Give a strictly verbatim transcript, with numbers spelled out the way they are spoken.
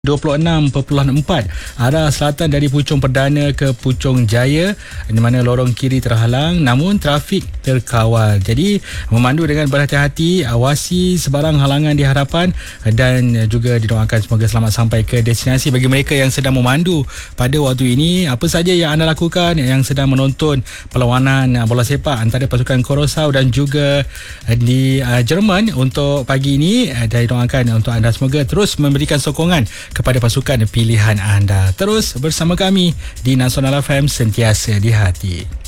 dua puluh enam perpuluhan empat arah selatan dari Puchong Perdana ke Puchong Jaya, di mana lorong kiri terhalang namun trafik terkawal. Jadi memandu dengan berhati-hati, awasi sebarang halangan di hadapan dan juga didoakan semoga selamat sampai ke destinasi. Bagi mereka yang sedang memandu pada waktu ini, apa saja yang anda lakukan yang sedang menonton perlawanan bola sepak antara pasukan Curaçao dan juga di uh, Jerman untuk pagi ini, uh, dan doakan untuk anda semoga terus memberikan sokongan kepada pasukan pilihan anda. Terus bersama kami di Nasional F M, sentiasa di hati.